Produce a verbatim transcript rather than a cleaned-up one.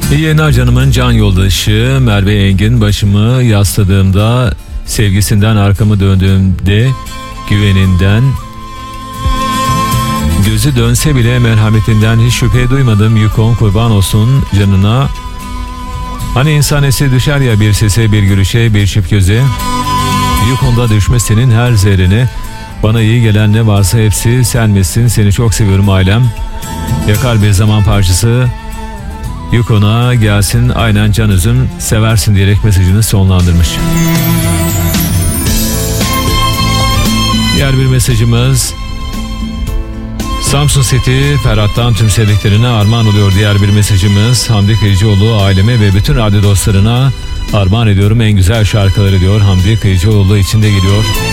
İyi yayınlar canımın can yoldaşı Merve Engin. Başımı yasladığımda, sevgisinden arkamı döndüğümde güveninden, gözü dönse bile merhametinden hiç şüphe duymadım. Yukon kurban olsun canına. Hani insan esi düşer ya bir sese, bir gülüşe, bir çift göze. Yukonda düşmesinin her zerrene. Bana iyi gelen ne varsa hepsi sen misin? Seni çok seviyorum ailem. Yakar bir zaman parçası Yukon'a gelsin, aynen can üzüm seversin diyerek mesajını sonlandırmış. Diğer bir mesajımız Samsun City Ferhat'tan tüm sevdiklerine armağan oluyor. Diğer bir mesajımız Hamdi Kıyıcıoğlu aileme ve bütün radyo dostlarına armağan ediyorum en güzel şarkıları diyor. Hamdi Kıyıcıoğlu için de geliyor.